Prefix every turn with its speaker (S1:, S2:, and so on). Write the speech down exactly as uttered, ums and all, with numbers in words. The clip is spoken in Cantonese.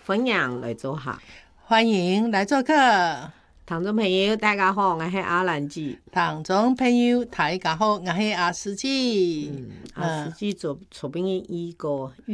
S1: 欢迎来做客。
S2: 欢迎来做客。
S1: 听众朋友大家好，我是阿兰姐。
S2: 听众朋友大家好，我是阿司机。
S1: 嗯，阿司机做出品的一个